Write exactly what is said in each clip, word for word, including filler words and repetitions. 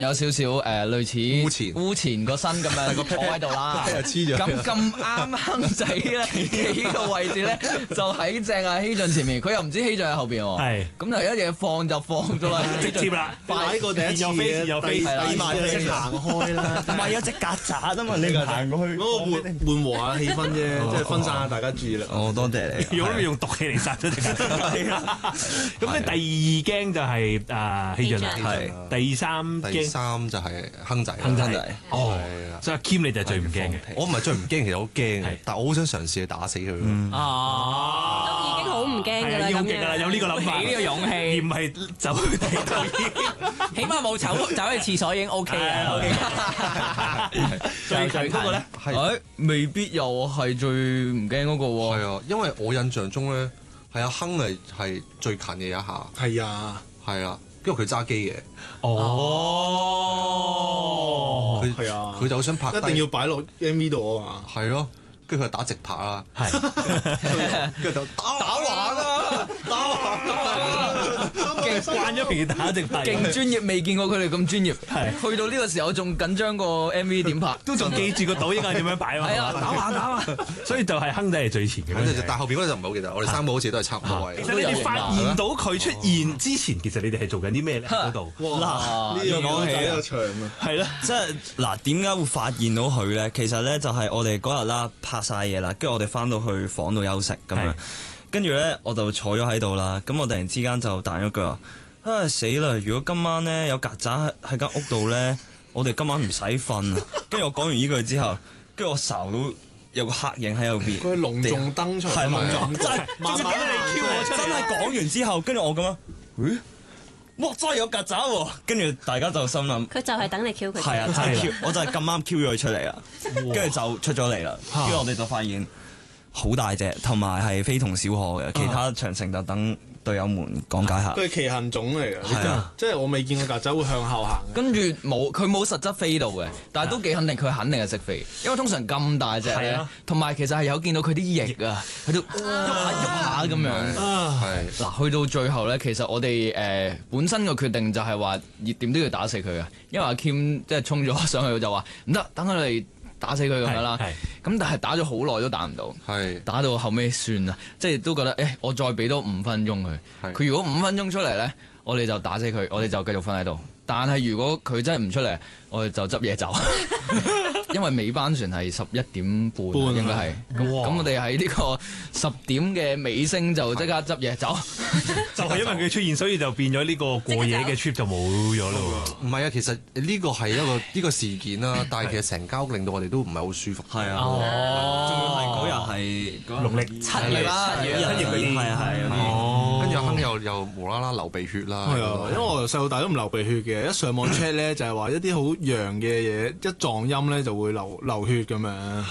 有少少誒類似烏前烏前個身咁樣坐喺度啦， 黐咗。 咁咁啱亨仔咧企個位置咧就喺正阿希俊前面，佢又唔知希俊喺後邊喎， 係咁就一嘢放就放咗啦， 直接啦， 快過第一次嘅， 又飛第係啦第萬隻行開啦。 唔係有隻曱甴啊嘛，你唔行過去嗰個緩緩和下氣氛啫，即係分散下大家注意力。 哦，多謝你。 如果你用毒氣嚟殺咗隻曱甴，咁你第二驚就係誒希俊啦， 係第三第驚三就係亨仔， 亨仔亨仔哦係啦， 所以阿 Kim 你就係最唔驚嘅。 我唔係最唔驚，其實好驚係嘅，但我好想嘗試去打死佢咯。 啊， 都已經好唔驚㗎啦，咁已經好勁㗎啦，有呢個諗法， 呢個勇氣而唔係走去地度已經。 起碼冇走走去廁所已經 OK 啦。 最近嗰個咧， 誒，未必又係最唔驚嗰個喎。 係啊，因為我印象中咧係阿亨係係最近嘅一下， 係啊， 係啊，因為佢揸機嘅， 哦， 佢係啊， 佢就好想拍低， 一定要擺落 M V 度啊嘛。 係咯，跟住佢就打直拍啦， 係跟住就打打橫啊，打橫啊， 勁慣咗平時打直拍， 勁專業，未見過佢哋咁專業。 係去到呢個時候仲緊張過 M V 點拍， 都仲記住個倒應該點樣擺啊嘛。 係啊，打橫打橫。 所以就係亨仔係最前嘅。 係但係後邊嗰個就唔係好記得，我哋三個好似都係差唔多位其。實你哋發現到佢出現之前，其實你哋係做緊啲咩咧？嗰度哇！ 嗱呢個講起啊呢個長啊， 係咯， 即係嗱，點解會發現到佢咧？其實咧就係我哋嗰日啦，拍晒嘢啦，跟住我哋翻到去房度休息咁樣係， 跟住咧我就坐咗喺度啦。咁我突然之間就彈咗句話：唉死啦！如果今晚咧有曱甴喺間屋度咧，我哋今晚唔使瞓啊！跟住我講完呢句之後，跟住我睄到有個黑影喺後邊， 佢係隆重登場， 係隆重， 真係慢慢你 Q 我出嚟，真係講完之後，跟住我咁樣，咦？哇！真係有曱甴喎！跟住大家就心諗。 佢就係等你 Q 佢。 係啊，真係 Q，我就係咁啱 Q 咗佢出嚟啦，跟住就出咗嚟啦，跟住我哋就發現好大隻，同埋係非同小可嘅，其他詳情就等隊友們講解下。 佢係奇行種嚟嘅， 係啊即係我未見過曱甴會向後行嘅。 跟住冇，佢冇實質飛到嘅，但係都幾肯定佢肯定係識飛，因為通常咁大隻咧係啊， 同埋其實係有見到佢啲翼啊，喺度喐下喐下咁樣。 係嗱，去到最後咧，其實我哋誒、呃、本身個決定就係話點都要打死佢嘅，因為阿 Kim 即係衝咗上去就話唔得，等佢嚟打死佢咁樣啦。 係咁但係打咗好耐都打唔到， 係打到後尾算啦，即係都覺得誒、欸，我再俾多五分鐘佢， 係佢如果五分鐘出嚟咧，我哋就打死佢，我哋就繼續瞓喺度。但係如果佢真係唔出嚟，我哋就執嘢走，因為尾班船係十一點半， 半應該係。咁哇咁我哋喺呢個十點嘅尾聲就即刻執嘢走。 就係因為佢出現，所以就變咗呢個過夜嘅 trip 就冇咗咯喎。 唔係啊？其實呢個係一個呢個事件啦，但係其實成間屋令到我哋都唔係好舒服。 係啊， 哦仲要係嗰日係農曆七月啦， 七月七月嗰啲，係啊係啊。 哦， 跟住阿亨又又無啦啦流鼻血啦。 係啊，因為我由細到大都唔流鼻血嘅，一上網 check 咧就係話一啲好陽嘅嘢，一撞陰咧就會流流血咁樣。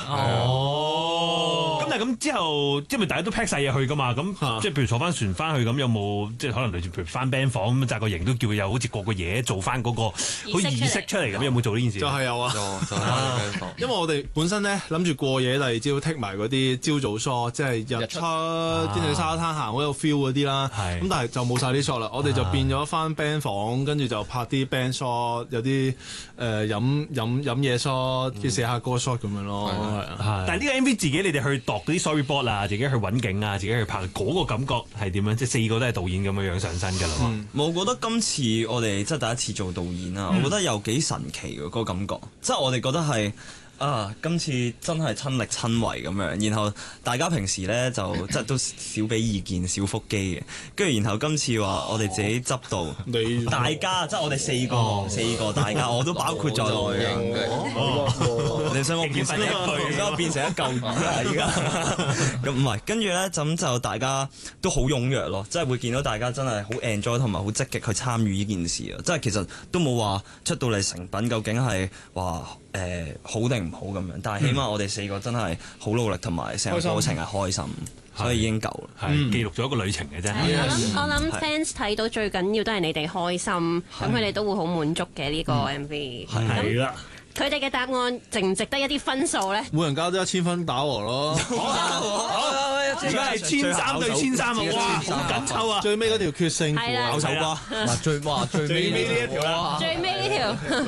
哦，咁但係咁之後，即係咪大家都 pack 晒嘢去噶嘛？咁啊即係譬如坐翻船翻去咁，有冇即係可能類似譬如翻 band 房咁，紮個營都叫佢有好似個個嘢做翻嗰個好儀式出嚟咁，有冇做呢件事？ 就係有啊。 就就係咁因為我哋本身咧諗住過夜，第二朝剔埋嗰啲朝早 shot，即係日出跟住沙灘行好有 feel 嗰啲啦。 係咁但係就冇晒啲 shot 啦，我哋就變咗翻 band 房，跟住就拍啲 band shot，有啲誒飲飲飲嘢 shot，跟住寫下歌 shot 咁樣咯。係啊， 但係呢個 M V 自己你哋去度嗰啲 storyboard 啊，自己去揾景啊，自己去拍嗰個感覺係點樣？即係四個都係導演咁樣樣上身㗎啦喎。 我覺得今次我哋即係第一次做導演啦，我覺得有幾神奇嘅嗰個感覺，即係我哋覺得係。啊！今次真係親力親為咁樣，然後大家平時咧就即係都少俾意見、少腹肌嘅，跟住然後今次話我哋自己執到， 你大家即係我哋四個四個大家，我都包括在內嘅。你想我變成一句，想我變成一嚿魚啊！依家咁唔係，跟住咧咁就大家都好踴躍咯，即係會見到大家真係好 enjoy 同埋好積極去參與呢件事啊！即係其實都冇話出到嚟成品究竟係話誒好定唔好咁樣，但係起碼我哋四個真係好努力，同埋成個過程係開心，所以已經夠啦。 係記錄咗一個旅程嘅啫。 我諗我諗 fans 睇到最緊要都係你哋開心，咁佢哋都會好滿足嘅呢個 M V。 係啦。 佢哋嘅答案值唔值得一啲分數咧？ 每人交咗一千分打和咯。 而家係千三對千三啊！哇，好緊湊啊！ 最尾嗰條決勝負係啦咬手瓜。 哇最哇最尾最尾呢一條啦最尾呢條。